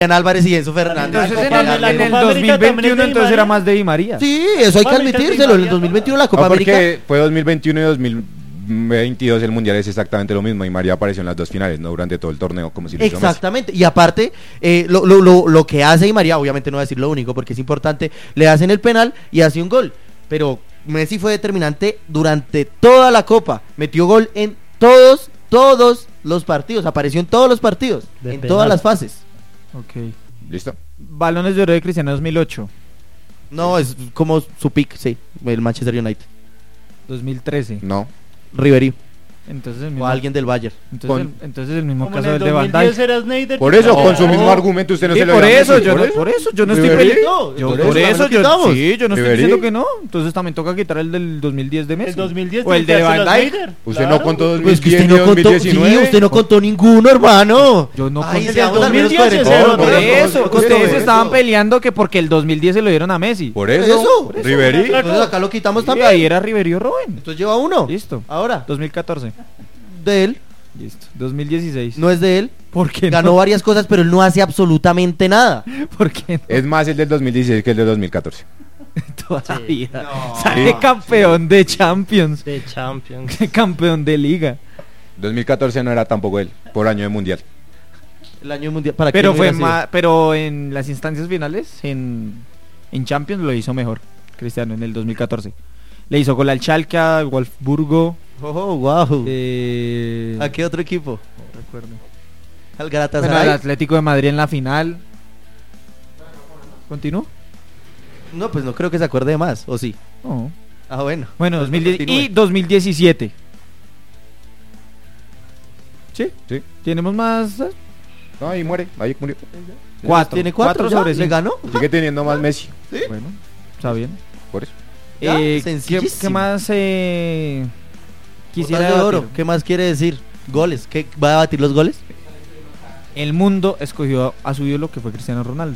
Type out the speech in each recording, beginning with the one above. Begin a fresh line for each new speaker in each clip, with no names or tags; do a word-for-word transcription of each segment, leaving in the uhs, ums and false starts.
Álvarez y Enzo Fernández.
Entonces en el, en el dos mil veintiuno entonces era más de Di María.
Sí, eso hay que admitírselo. En el dos mil veintiuno la Copa
no, porque
América.
fue dos mil veintiuno y dos mil veintidós el Mundial es exactamente lo mismo. Di María apareció en las dos finales, no durante todo el torneo como si lo hizo Messi.
Exactamente. Y aparte, eh, lo, lo, lo, lo que hace Di María, obviamente no voy a decir lo único porque es importante, le hacen el penal y hace un gol. Pero Messi fue determinante durante toda la Copa. Metió gol en todos, todos los partidos. Apareció en todos los partidos,
De
en
penal.
todas las fases.
Ok.
¿Listo?
Balones de oro de Cristiano dos mil ocho.
No, es como su pick, sí, el Manchester United.
dos mil trece.
No.
Ribery
Entonces el
o
mismo,
alguien del Bayern.
entonces,
Con-
el, entonces el mismo
Como
caso
en el
del de Van
dos mil diez
Dijk.
era Sneijder.
Por eso,
No.
con su mismo argumento usted no
Sí,
se le
por
da a
eso,
Messi,
yo no, por eso, yo no estoy
Ribery.
peleando. Yo,
Por
por
eso,
eso,
lo
yo,
quitamos.
sí, yo no estoy
Ribery.
diciendo que no. Entonces también toca quitar el del dos mil diez de Messi.
El dos mil diez
o el de Van Dijk.
Usted no contó dos mil
Pues que
diez
usted
ni
no contó,
dos mil diecinueve.
sí, usted no contó ninguno, hermano.
Yo no
Ay,
conté.
seamos
El
al menos
dos mil diez
coherentes.
es
Por
Por
eso,
por
ustedes
eso.
estaban peleando que porque el dos mil diez se lo dieron a Messi.
Por eso,
Eso.
Ribery.
Entonces acá lo quitamos
Y
también.
ahí era Ribery o Robben.
Entonces lleva uno.
Listo.
Ahora,
dos mil catorce.
de él,
Listo. dos mil dieciséis.
no es de él.
¿Por qué no?
Ganó varias cosas, pero él no hace absolutamente nada.
¿Por qué no?
Es más el del dos mil dieciséis que el del dos mil catorce.
Todavía.
No.
Sale
Sí.
campeón de Champions.
De Champions.
Campeón de Liga.
dos mil catorce no era tampoco él, por año de Mundial.
El año mundial. ¿Para
Pero
quién
fue
hubiera sido?
más, pero en las instancias finales, en, en Champions lo hizo mejor, Cristiano, en el dos mil catorce. Le hizo gol al Schalke, al Wolfsburgo.
Oh, wow.
Eh,
¿A qué otro equipo?
no recuerdo.
Al
Bueno,
Galatasaray.
al Atlético de Madrid en la final. ¿Continúo?
No, pues no creo que se acuerde de más, ¿o sí?
No.
Ah, bueno.
Bueno,
Pues
dos mil diez
continúe.
y dos mil diecisiete. ¿Sí?
Sí.
¿Tenemos más? eh?
No, ahí muere, ahí murió.
Cuatro.
¿Tiene cuatro, ya?
sobre
¿Le
cinco.
ganó?
Sigue teniendo más Messi,
Bueno, está bien.
por eso.
Ya,
Eh, ¿qué,
sencillísimo.
qué más eh, quisiera
Botas de oro.
debatir?
¿Qué más quiere decir? Goles. ¿Qué va a debatir los goles?
El mundo escogió a su ídolo, que fue Cristiano Ronaldo.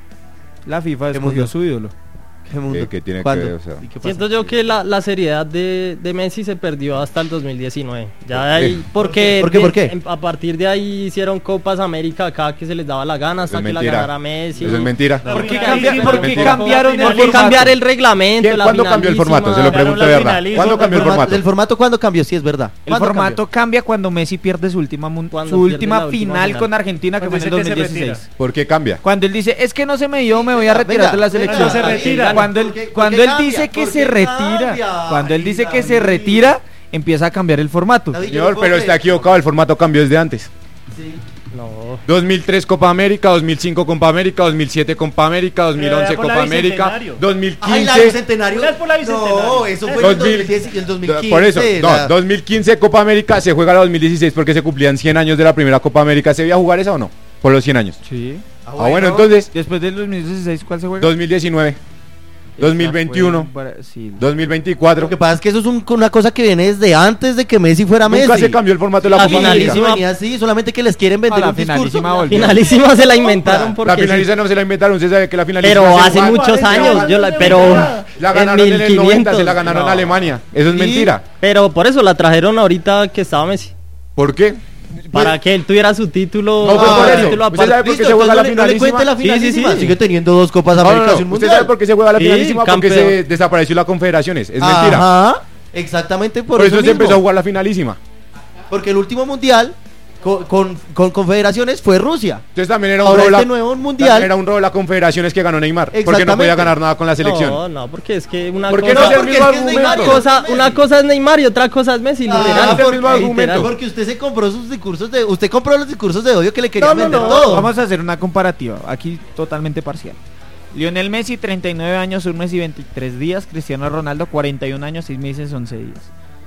La FIFA
¿Qué
escogió
mundo?
a su ídolo.
¿Qué mundo?
¿Qué tiene que
¿Cuándo?
ver? O sea,
¿Y qué pasa?
Siento yo que la, la seriedad de, de Messi se perdió hasta el dos mil diecinueve. Ya de ahí, porque
¿Por qué? ¿Por qué?
de- a partir de ahí hicieron Copas América acá que se les daba la gana hasta
Eso es
que la
mentira.
ganara Messi.
Eso es mentira.
La
¿Por qué,
finalísima,
cambia- por qué
mentira.
cambiaron el
Por qué
formato?
cambiar el reglamento.
¿Quién-
la
¿Cuándo cambió el formato? Se lo
finalísima.
pregunto de
La
verdad.
finalísima.
¿Cuándo cambió el formato?
¿El formato cuándo cambió? Sí, es verdad.
El
¿Cuándo
formato
cambió?
cambia cuando Messi pierde su última mun-
Cuando
su
pierde
última
la última
final
final.
con Argentina, que
Cuando
fue en el
dice que se
dos mil dieciséis.
retira.
¿Por qué cambia?
Cuando él dice, es que no se me dio, me voy a
Venga,
retirar de la
venga,
selección.
se retira.
Cuando él,
¿Por qué- por
cuando
qué
él
cambia?
dice que
¿Por
se
qué
retira,
cambia?
cuando él
Ay,
dice que se
David.
retira, empieza a cambiar el formato.
David, yo
Señor,
no
pero
puedo
está
creer.
equivocado, el formato cambió desde antes.
Sí.
No.
dos mil tres Copa América, dos mil cinco Copa América, dos mil siete Copa América, dos mil once
Pero era por la
Copa América,
Bicentenario.
dos mil
Ay, la
quince.
bicentenario.
Era por la bicentenario.
No, eso fue en el
dos
dos
mil
mil diez y el dos mil quince.
Por eso, no,
la-
dos mil quince Copa América se juega la dos mil dieciséis porque se cumplían cien años de la primera Copa América. ¿Se iba a jugar esa o no? Por los cien años.
Sí.
Ah,
Ah, bueno, entonces,
Después del dos mil dieciséis, ¿cuál se juega?
dos mil diecinueve, dos mil veintiuno,
Esta fue en Brasil.
dos mil veinticuatro.
Lo que pasa es que eso es un- una cosa que viene desde antes de que Messi fuera Messi.
Nunca se cambió el formato de la
La
Copa América.
finalísima-
Venía así, solamente que les quieren vender
A la
un discurso.
finalísima
La
volvió.
Finalísima se la inventaron porque
La
sí.
finalísima no se la inventaron, usted sabe que la finalísima
Pero
se
hace
jugaba-
muchos años, yo la, pero
La
en
ganaron en, el noventa, se la
1500,
ganaron
no.
a Alemania. Eso es
Sí.
mentira.
Pero por eso la trajeron ahorita que estaba Messi.
¿Por qué?
Para que él tuviera su título.
No, pues
su
por eso.
título
Usted
aparte.
sabe por qué
Listo,
se juega
entonces
la
no le- no le cuente la
finalísima.
Sí, sí,
finalísima.
sí.
Sigue teniendo dos Copas
No, no,
Américas
no.
y un
¿Usted
mundial.
sabe por qué se juega la
Sí,
finalísima? Porque
campeón.
se desapareció la Confederaciones. Es mentira.
Ajá, exactamente por,
Por eso se
mismo.
empezó a jugar la finalísima.
Porque el último mundial con, con, con confederaciones fue Rusia.
Entonces también era un
Ahora
robo
este
la-
nuevo mundial-
también era un robo la Confederaciones que ganó Neymar. Porque no podía
Exactamente.
ganar nada con la selección.
No, no, porque es que una
¿Por qué
cosa,
no es el
porque
mismo
es que es Neymar,
argumento?
una cosa, una cosa es Neymar y otra cosa es Messi,
Ah,
literal.
es el mismo
porque,
argumento.
literal, porque usted se compró sus discursos de usted compró los discursos de odio que le querían
No, no,
vender
no.
todo.
Vamos a hacer una comparativa, aquí totalmente parcial. Lionel Messi, treinta y nueve años, un mes y veintitrés días. Cristiano Ronaldo, cuarenta y un años, seis meses, once días.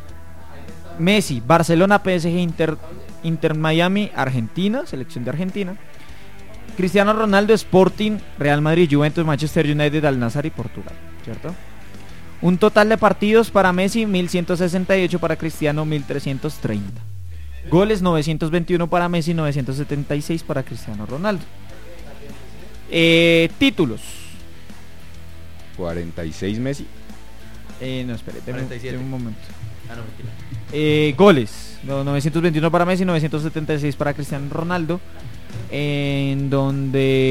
Messi, Barcelona, P S G, Inter, Inter Miami, Argentina, selección de Argentina. Cristiano Ronaldo, Sporting, Real Madrid, Juventus, Manchester United, Al Nassr y Portugal, ¿cierto? Un total de partidos para Messi, mil ciento sesenta y ocho, para Cristiano, mil trescientos treinta. Goles, novecientos veintiuno para Messi, novecientos setenta y seis para Cristiano Ronaldo. Eh, títulos.
cuarenta y seis Messi.
Eh, no, espere, deme un-
cuarenta y siete.
deme un momento.
Ah, no, mentira.
Eh, goles. No, novecientos veintiuno para Messi, novecientos setenta y seis para Cristiano Ronaldo. en donde